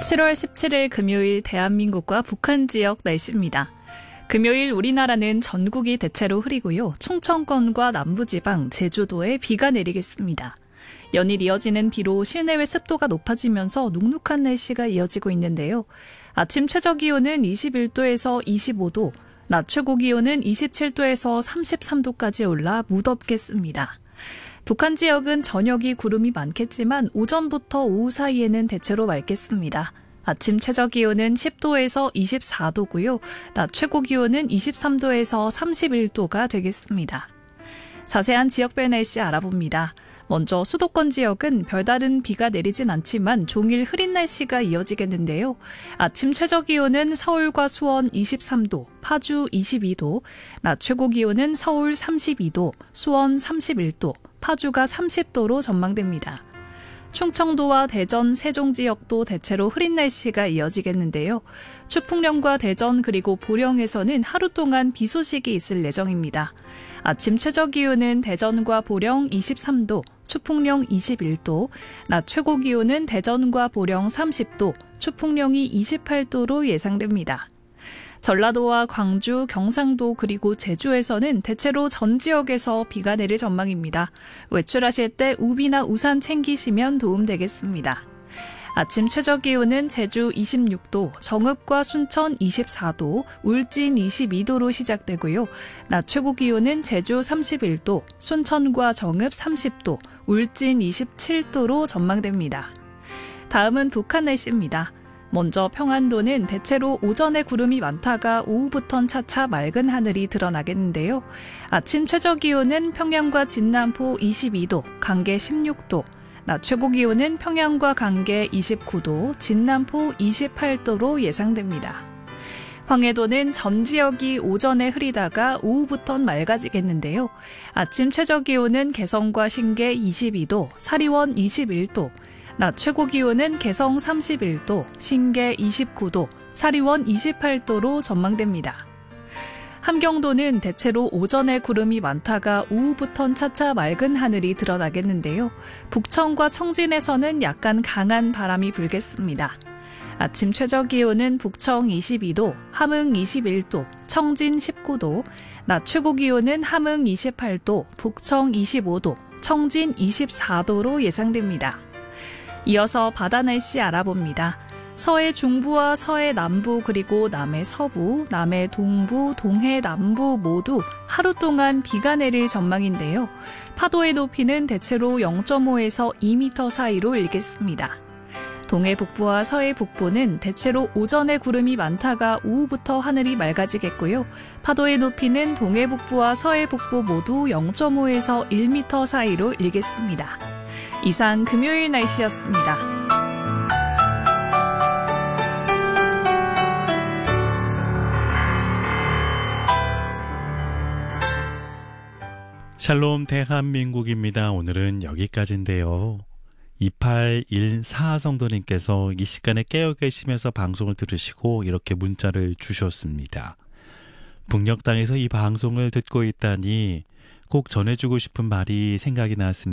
7월 17일 금요일 대한민국과 북한 지역 날씨입니다. 금요일 우리나라는 전국이 대체로 흐리고요. 충청권과 남부지방, 제주도에 비가 내리겠습니다. 연일 이어지는 비로 실내외 습도가 높아지면서 눅눅한 날씨가 이어지고 있는데요. 아침 최저기온은 21도에서 25도, 낮 최고기온은 27도에서 33도까지 올라 무덥겠습니다. 북한 지역은 저녁이 구름이 많겠지만 오전부터 오후 사이에는 대체로 맑겠습니다. 아침 최저기온은 10도에서 24도고요. 낮 최고기온은 23도에서 31도가 되겠습니다. 자세한 지역별 날씨 알아봅니다. 먼저 수도권 지역은 별다른 비가 내리진 않지만 종일 흐린 날씨가 이어지겠는데요. 아침 최저기온은 서울과 수원 23도, 파주 22도, 낮 최고기온은 서울 32도, 수원 31도, 파주가 30도로 전망됩니다. 충청도와 대전, 세종 지역도 대체로 흐린 날씨가 이어지겠는데요. 추풍령과 대전 그리고 보령에서는 하루 동안 비 소식이 있을 예정입니다. 아침 최저기온은 대전과 보령 23도, 추풍령 21도, 낮 최고기온은 대전과 보령 30도, 추풍령이 28도로 예상됩니다. 전라도와 광주, 경상도 그리고 제주에서는 대체로 전 지역에서 비가 내릴 전망입니다. 외출하실 때 우비나 우산 챙기시면 도움되겠습니다. 아침 최저기온은 제주 26도, 정읍과 순천 24도, 울진 22도로 시작되고요. 낮 최고기온은 제주 31도, 순천과 정읍 30도, 울진 27도로 전망됩니다. 다음은 북한 날씨입니다. 먼저 평안도는 대체로 오전에 구름이 많다가 오후부턴 차차 맑은 하늘이 드러나겠는데요. 아침 최저기온은 평양과 진남포 22도, 강계 16도, 낮 최고기온은 평양과 강계 29도, 진남포 28도로 예상됩니다. 황해도는 전 지역이 오전에 흐리다가 오후부턴 맑아지겠는데요. 아침 최저기온은 개성과 신계 22도, 사리원 21도, 낮 최고기온은 개성 31도, 신계 29도, 사리원 28도로 전망됩니다. 함경도는 대체로 오전에 구름이 많다가 오후부턴 차차 맑은 하늘이 드러나겠는데요. 북청과 청진에서는 약간 강한 바람이 불겠습니다. 아침 최저기온은 북청 22도, 함흥 21도, 청진 19도, 낮 최고기온은 함흥 28도, 북청 25도, 청진 24도로 예상됩니다. 이어서 바다 날씨 알아봅니다. 서해 중부와 서해 남부 그리고 남해 서부, 남해 동부, 동해 남부 모두 하루 동안 비가 내릴 전망인데요. 파도의 높이는 대체로 0.5에서 2m 사이로 일겠습니다. 동해 북부와 서해 북부는 대체로 오전에 구름이 많다가 오후부터 하늘이 맑아지겠고요. 파도의 높이는 동해 북부와 서해 북부 모두 0.5에서 1m 사이로 일겠습니다. 이상 금요일 날씨였습니다. 샬롬 대한민국입니다. 오늘은 여기까지인데요. 2814 성도님께서 이 시간에 깨어 계시면서 방송을 들으시고 이렇게 문자를 주셨습니다. 북녘 땅에서 이 방송을 듣고 있다니 꼭 전해주고 싶은 말이 생각이 났습니다.